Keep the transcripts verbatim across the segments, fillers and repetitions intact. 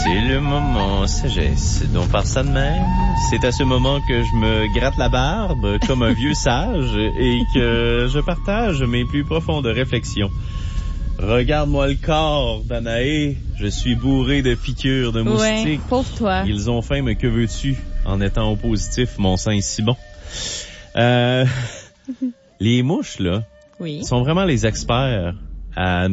C'est le moment sagesse. Donc par ça de même, c'est à ce moment que je me gratte la barbe comme un vieux sage et que je partage mes plus profondes réflexions. Regarde-moi le corps d'Anaé, je suis bourré de piqûres de moustiques. Ouais, pauvre toi. Ils ont faim, mais que veux-tu? En étant au positif, mon sein est si bon. Euh, les mouches, là, oui. sont vraiment les experts à,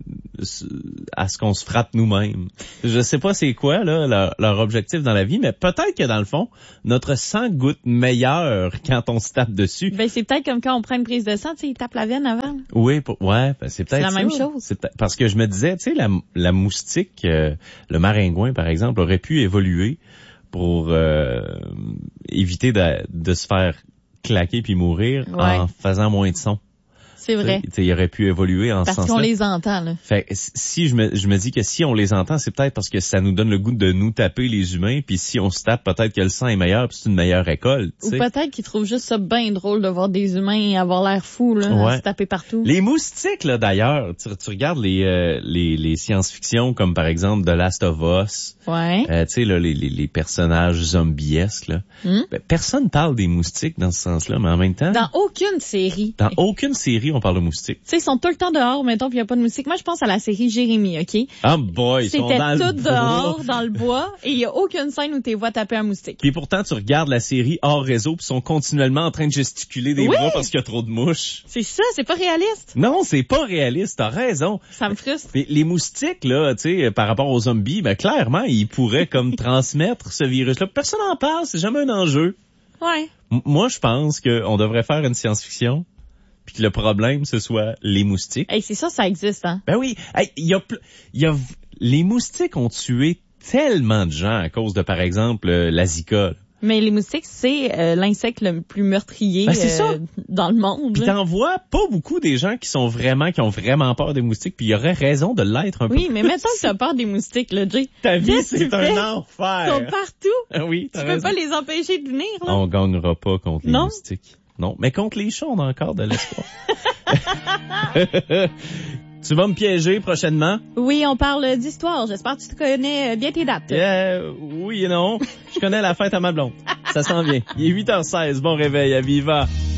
à ce qu'on se frappe nous-mêmes. Je sais pas c'est quoi, là, leur, leur objectif dans la vie, mais peut-être que dans le fond, notre sang goûte meilleur quand on se tape dessus. Ben, c'est peut-être comme quand on prend une prise de sang, tu sais, ils tapent la veine avant. Oui, pour, ouais, ben c'est peut-être C'est la même ça. chose. C'est parce que je me disais, tu sais, la, la moustique, euh, le maringouin, par exemple, aurait pu évoluer pour euh, éviter de, de se faire claquer puis mourir ouais. en faisant moins de son. C'est vrai. Tu sais, il aurait pu évoluer en parce ce sens-là. Parce qu'on les entend, là. Fait si je me, je me dis que si on les entend, c'est peut-être parce que ça nous donne le goût de nous taper les humains, puis si on se tape, peut-être que le sang est meilleur, puis c'est une meilleure école. Ou peut-être qu'ils trouvent juste ça bien drôle de voir des humains avoir l'air fous, là, ouais. se taper partout. Les moustiques, là, d'ailleurs, tu, tu regardes les, euh, les, les science-fiction, comme par exemple The Last of Us. Ouais. Euh, tu sais, là, les, les, les personnages zombiesques, là. Hmm? Ben, personne parle des moustiques dans ce sens-là, mais en même temps. Dans aucune série. Dans aucune série, on parle de moustiques. Tu sais, ils sont tout le temps dehors, mettons, puis il n'y a pas de moustiques. Moi, je pense à la série Jérémie, OK? Ah, oh boy, ils sont dans C'était tout le dehors, bois. dans le bois, et il n'y a aucune scène où tu vois taper un moustique. Puis pourtant, tu regardes la série hors réseau, puis ils sont continuellement en train de gesticuler des oui! bras parce qu'il y a trop de mouches. C'est ça, c'est pas réaliste. Non, c'est pas réaliste, t'as raison. Ça me frustre. Mais les moustiques, là, tu sais, par rapport aux zombies, ben clairement, ils pourraient comme transmettre ce virus-là. Personne n'en parle, c'est jamais un enjeu. Ouais. M- moi, je pense qu'on devrait faire une science-fiction, puis que le problème, ce soit les moustiques. Hey, c'est ça, ça existe, hein? Ben oui, il hey, y a, y a, les moustiques ont tué tellement de gens à cause de, par exemple, euh, la Zika. Là. Mais les moustiques, c'est euh, l'insecte le plus meurtrier ben, c'est euh, ça. dans le monde. Puis t'en vois pas beaucoup des gens qui sont vraiment, qui ont vraiment peur des moustiques, puis il y aurait raison de l'être un oui, peu. Oui, mais mettons que t'as peur des moustiques, là, Jay. Ta vie, Qu'est-ce c'est que tu un fais? enfer. Ils sont partout. Ah oui, tu peux raison. pas les empêcher de venir, là. On gagnera pas contre les non? moustiques. Non, mais contre les chats, on a encore de l'espoir. Tu vas me piéger prochainement? Oui, on parle d'histoire. J'espère que tu connais bien tes dates. Euh, oui et non. Je connais la fête à ma blonde. Ça s'en vient. Il est huit heures seize. Bon réveil à Viva.